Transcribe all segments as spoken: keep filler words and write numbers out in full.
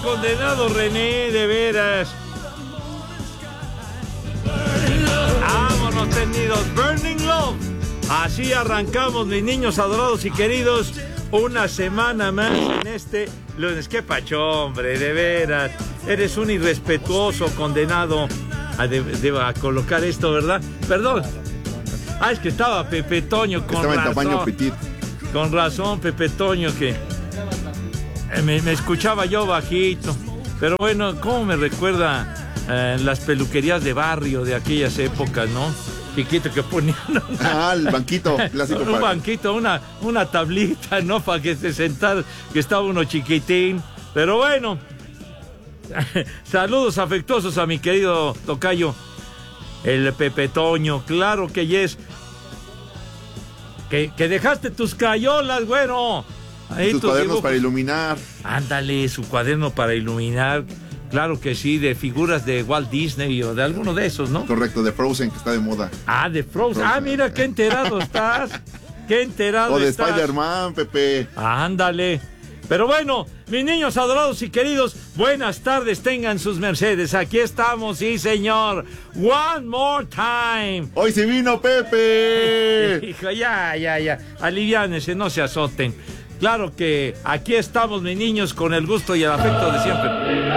Condenado René, de veras. Vámonos tenidos, Burning Love. Así arrancamos, mis niños adorados y queridos, una semana más en este lunes. Qué pacho, hombre, de veras. Eres un irrespetuoso, condenado. A, de, de, a colocar esto, ¿verdad? Perdón. Ah, es que estaba Pepe Toño con estaba razón. En tamaño petit. Con razón, Pepe Toño, que me, me escuchaba yo bajito. Pero bueno, ¿cómo me recuerda eh, las peluquerías de barrio de aquellas épocas, no? Chiquito que ponían una, ah, el banquito clásico. Un para... banquito, una, una tablita, ¿no? Para que se sentara, que estaba uno chiquitín. Pero bueno, saludos afectuosos a mi querido tocayo, el Pepe Toño. Claro que yes. Que, que dejaste tus crayolas, güero. Ahí tus cuadernos dibujos para iluminar. Ándale, su cuaderno para iluminar. Claro que sí, de figuras de Walt Disney o de alguno de esos, ¿no? Correcto, de Frozen, que está de moda. Ah, de Frozen. Frozen. Ah, mira, qué enterado estás. Qué enterado o de estás. Spider-Man, Pepe. Ándale. Pero bueno, mis niños adorados y queridos, buenas tardes, tengan sus mercedes. Aquí estamos, sí, señor. One more time. Hoy sí vino Pepe. Hijo, ya, ya, ya. Aliviánense, no se azoten. Claro que aquí estamos, mis niños, con el gusto y el afecto de siempre.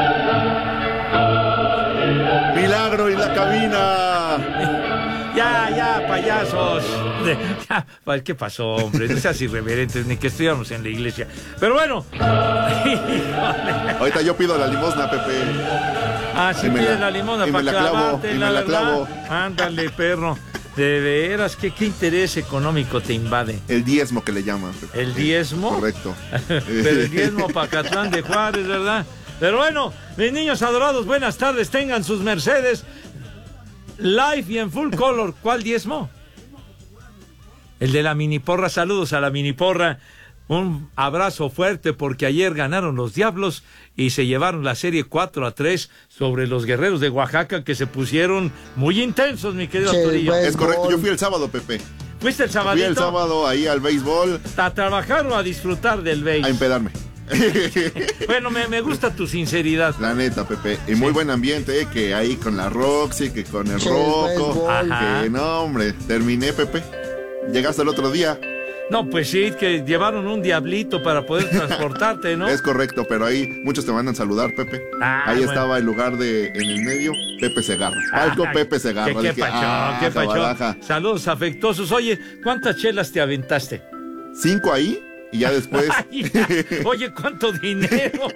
Milagro en la cabina. Ya, ya, payasos. Ya, ¿qué pasó, hombre? No seas irreverentes, ni que estuviéramos en la iglesia. Pero bueno. Ahorita yo pido la limosna, Pepe. Ah, sí, pide la limosna para clavarte, la verdad. Ándale, perro. De veras, ¿qué, qué interés económico te invade? El diezmo que le llaman, Pepe. ¿El diezmo? Correcto. Pero el diezmo Pacatlán de Juárez, ¿verdad? Pero bueno, mis niños adorados, buenas tardes, tengan sus mercedes. Live y en full color. ¿Cuál diezmo? El de la miniporra. Saludos a la miniporra. Un abrazo fuerte porque ayer ganaron los Diablos y se llevaron la serie cuatro a tres sobre los Guerreros de Oaxaca, que se pusieron muy intensos, mi querido Arturillo. Es correcto, yo fui el sábado, Pepe. ¿Fuiste el sabadito? Fui el sábado ahí al béisbol. ¿A trabajar o a disfrutar del béisbol? A empedarme. Bueno, me, me gusta tu sinceridad. La neta, Pepe. Y muy sí. Buen ambiente, ¿eh? Que ahí con la Roxy, que con el sí, Rocco. Que no, hombre, terminé, Pepe. Llegaste el otro día. No, pues sí, que llevaron un diablito para poder transportarte, ¿no? Es correcto, pero ahí muchos te mandan saludar, Pepe. Ah, ahí bueno. Estaba el lugar de, en el medio, Pepe Segarra. Algo ah, Pepe Segarra. Qué, qué dije, pacho, ah, qué pacho. Saludos afectuosos. Oye, ¿cuántas chelas te aventaste? Cinco ahí, y ya después... Ay, ya. Oye, ¿cuánto dinero?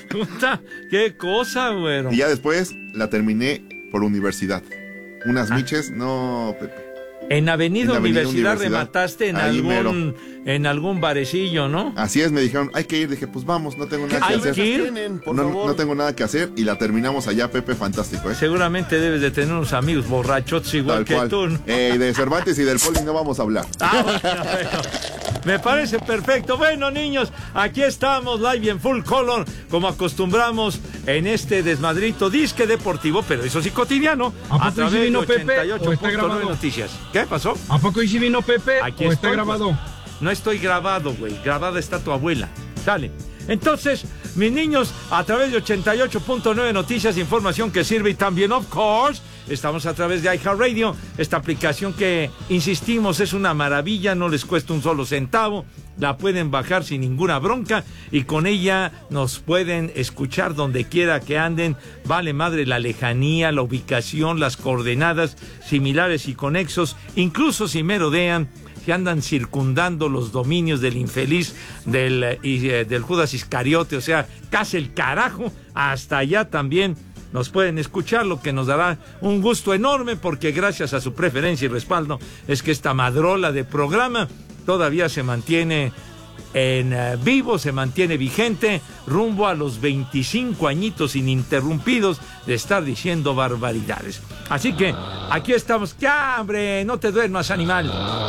Qué cosa, güero. Y ya después la terminé por universidad. Unas ah. miches, no, Pepe. En Avenida, en Avenida Universidad, Universidad remataste en algún mero. en algún barecillo, ¿no? Así es, me dijeron, hay que ir, dije, pues vamos, no tengo nada que hacer. Que ir? No, no tengo nada que hacer y la terminamos allá, Pepe, fantástico, ¿eh? Seguramente debes de tener unos amigos borrachotes igual Tal que cual. tú, ¿no? Eh, de Cervantes y del Poli no vamos a hablar. Ah, bueno, bueno. Me parece perfecto. Bueno, niños, aquí estamos, live y en full color, como acostumbramos en este desmadrito disque deportivo, pero eso sí cotidiano, a, a través sí vino de ochenta y ocho punto nueve Pepe, Noticias. ¿Qué pasó? ¿A poco hoy sí vino Pepe aquí o estoy, está grabado? Pues, no estoy grabado, güey. Grabada está tu abuela. Sale. Entonces, mis niños, a través de ochenta y ocho punto nueve Noticias, información que sirve y también, of course, estamos a través de iHeartRadio, esta aplicación que, insistimos, es una maravilla, no les cuesta un solo centavo, la pueden bajar sin ninguna bronca y con ella nos pueden escuchar donde quiera que anden, vale madre la lejanía, la ubicación, las coordenadas similares y conexos, incluso si merodean, que andan circundando los dominios del infeliz del, y, eh, del Judas Iscariote, o sea, casi el carajo, hasta allá también nos pueden escuchar, lo que nos dará un gusto enorme, porque gracias a su preferencia y respaldo es que esta madrola de programa todavía se mantiene en uh, vivo, se mantiene vigente, rumbo a los veinticinco añitos ininterrumpidos de estar diciendo barbaridades. Así que aquí estamos. ¡Ya, hombre! No te duermas, animal.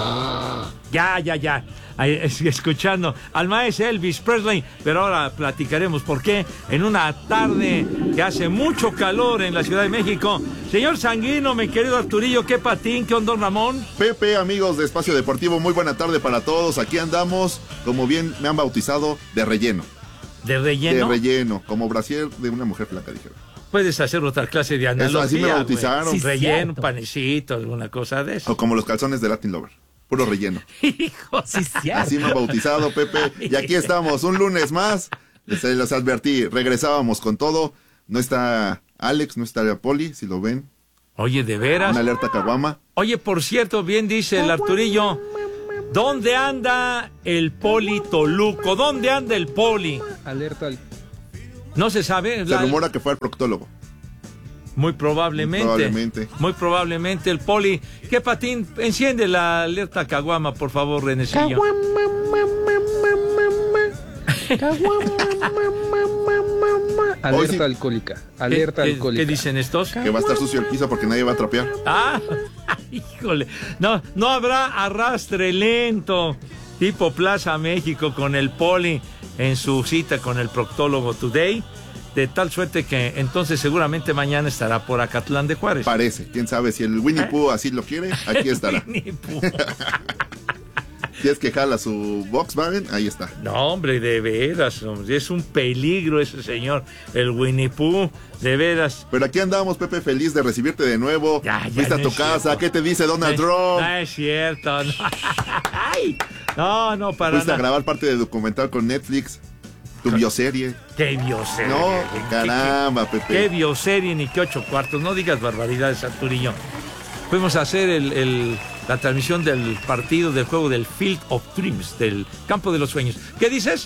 Ya, ya, ya. Ahí, escuchando al maestro Elvis Presley, pero ahora platicaremos por qué en una tarde que hace mucho calor en la Ciudad de México. Señor Sanguino, mi querido Arturillo, qué patín, qué onda, Ramón. Pepe, amigos de Espacio Deportivo, muy buena tarde para todos. Aquí andamos, como bien me han bautizado, de relleno. ¿De relleno? De relleno, como brasier de una mujer flaca, dijeron. Puedes hacer otra clase de analogía. Eso, así me bautizaron. Sí, relleno, panecito, alguna cosa de eso. O como los calzones de Latin Lover. Puro relleno. Hijo, sí, cierto. Así me han bautizado, Pepe. Y aquí estamos, un lunes más. Les, les advertí, regresábamos con todo. No está Alex, no está Poli, si lo ven. Oye, ¿de veras? Una alerta caguama. Oye, por cierto, bien dice el Arturillo. ¿Dónde anda el Poli Toluco? ¿Dónde anda el Poli? Alerta al... No se sabe. Se la... rumora que fue al proctólogo. Muy probablemente. Muy probablemente. Muy probablemente el Poli. ¿Qué patín? Enciende la alerta caguama, por favor, Renecillo. Alerta sí. alcohólica. Alerta ¿Qué, alcohólica. ¿Qué dicen estos? Que va a estar sucio el piso porque nadie va a trapear. Ah, híjole. No, no habrá arrastre lento. Tipo Plaza México con el Poli en su cita con el proctólogo Today. De tal suerte que entonces seguramente mañana estará por Acatlán de Juárez. Parece, quién sabe, si el Winnie Pooh así lo quiere, aquí estará. Si es que jala su Volkswagen, ahí está. No, hombre, de veras, hombre, es un peligro ese señor, el Winnie Pooh, de veras. Pero aquí andamos, Pepe, feliz de recibirte de nuevo. Ya, ya Fuiste a no tu es casa, cierto. ¿qué te dice Donald No, Trump? no es cierto, no. Ay, no, no, para Fuiste nada. a grabar parte de documental con Netflix, tu bioserie. ¿Qué bioserie? No, ¿Qué- caramba, qué, Pepe. qué bioserie ni qué ocho cuartos? No digas barbaridades, Arturillo. Fuimos a hacer el, el, la transmisión del partido del juego del Field of Dreams, del Campo de los Sueños. ¿Qué dices?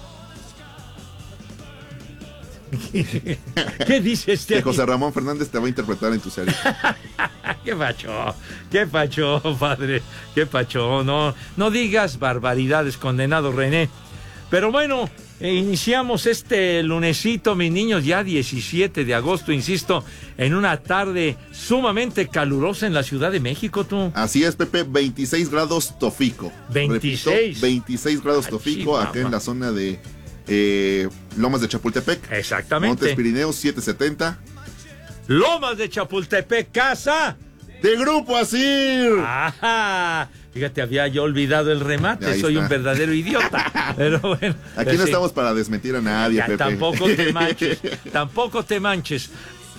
¿Qué dices? Que José Ramón Fernández te va a interpretar en tu serie. ¿Qué pacho? ¿Qué pacho, padre? ¿Qué pacho? No, no digas barbaridades, condenado René. Pero bueno, eh, iniciamos este lunesito, mis niños, ya diecisiete de agosto, insisto, en una tarde sumamente calurosa en la Ciudad de México, tú. Así es, Pepe, veintiséis grados Tofico. veintiséis. Repito, veintiséis grados Tofico, acá en la zona de eh, Lomas de Chapultepec. Exactamente. Montes Pirineos, setecientos setenta. Lomas de Chapultepec, casa ¡De Grupo Asir! Ajá. Fíjate, había yo olvidado el remate, Ahí soy está. un verdadero idiota. Pero bueno. Aquí pues no sí. estamos para desmentir a nadie, Ya, Pepe. tampoco te manches, tampoco te manches.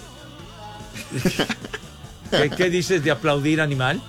¿Qué, ¿Qué dices de aplaudir, animal?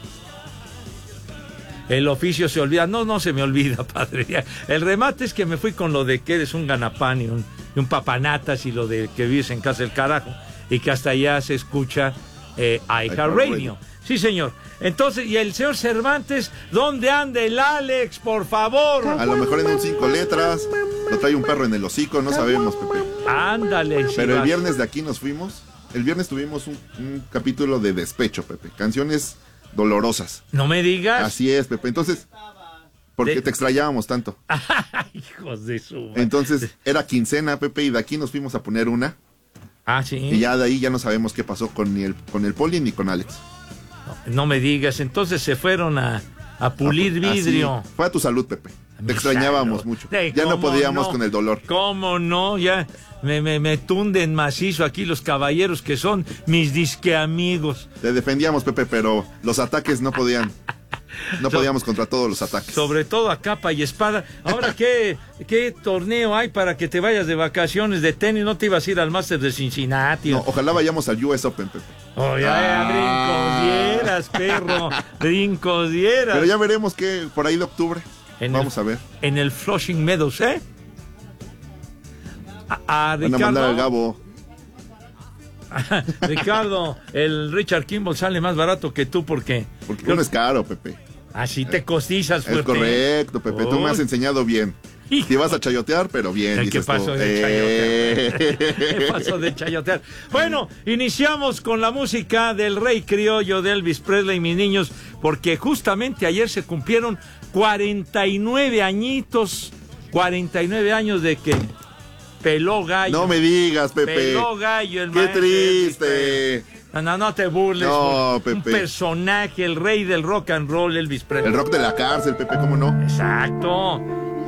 El oficio se olvida. No, no se me olvida, padre. El remate es que me fui con lo de que eres un ganapán y un, y un papanatas y lo de que vives en casa del carajo y que hasta allá se escucha eh, iHeartRadio. Sí, señor. Entonces, y el señor Cervantes, ¿dónde anda el Alex, por favor? A lo mejor en un cinco letras, lo trae un perro en el hocico, no sabemos, Pepe. Ándale. Pero el vas. viernes de aquí nos fuimos. El viernes tuvimos un, un capítulo de despecho, Pepe. Canciones dolorosas. No me digas. Así es, Pepe. Entonces, ¿por qué De- te extrañábamos tanto? Hijos de su madre. Entonces, era quincena, Pepe, y de aquí nos fuimos a poner una. Ah, sí. Y ya de ahí ya no sabemos qué pasó con ni el, con el Poli ni con Alex. No me digas, entonces se fueron a, a pulir Así, vidrio. fue a tu salud, Pepe. Mi Te extrañábamos salud. mucho. Eh, Ya no ¿cómo podíamos no? con el dolor. ¿Cómo no? Ya me, me, me tunden macizo aquí los caballeros que son mis disque amigos. Te defendíamos, Pepe, pero los ataques no podían. No So- podíamos contra todos los ataques. Sobre todo a capa y espada. Ahora, ¿qué, qué torneo hay para que te vayas de vacaciones de tenis? ¿No te ibas a ir al Máster de Cincinnati? No, ojalá vayamos al U S Open, Pepe. Oh, ya, Ah. brincos dieras, perro. Brincos dieras. Pero ya veremos que por ahí de octubre. En Vamos el- a ver. En el Flushing Meadows, ¿eh? A, a Van a mandar al Ricardo, Gabo. Ricardo, el Richard Kimball sale más barato que tú porque Porque uno es caro, Pepe. así te costizas Es fuerte. correcto, Pepe. Tú me has Uy. enseñado bien. Hijo. Si vas a chayotear, pero bien, ¿Qué dices pasó tú. de Eh. chayotear? ¿Qué pasó de chayotear? Bueno, iniciamos con la música del rey criollo de Elvis Presley, mis niños, porque justamente ayer se cumplieron cuarenta y nueve añitos, cuarenta y nueve años de que peló gallo. No me digas, Pepe. Peló gallo el Qué maestro Elvis triste. Presley. No, no, no te burles. No, por un Pepe. personaje, el rey del rock and roll, Elvis Presley. El rock de la cárcel, Pepe, ¿cómo no? Exacto.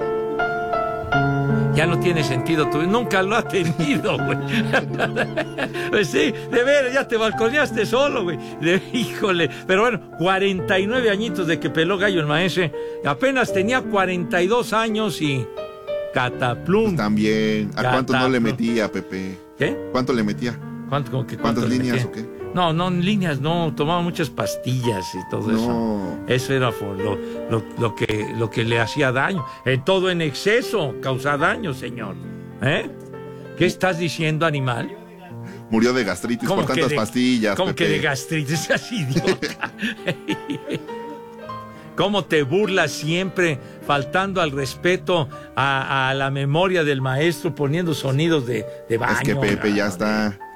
Ya no tiene sentido, tú nunca lo has tenido, güey. Pues sí, de veras, ya te balconeaste solo, güey. De- híjole, pero bueno, cuarenta y nueve añitos de que peló gallo el maestro. Apenas tenía cuarenta y dos años y Cataplum. Pues también. ¿A cuánto no le Cataplum. metía, Pepe? ¿Qué? ¿Cuánto le metía? ¿Cuánto, como que ¿Cuántas cuánto le líneas metía? o qué? No, no, en líneas no, tomaba muchas pastillas y todo eso. No. Eso era por lo, lo, lo, que, lo que le hacía daño. En todo en exceso causa daño, señor. ¿Eh? ¿Qué estás diciendo, animal? Murió de gastritis por que tantas de- pastillas, ¿Cómo Pepe. que de gastritis? Seas idiota. ¿Cómo te burlas siempre faltando al respeto a, a la memoria del maestro poniendo sonidos de, de baño? Es que Pepe ya está...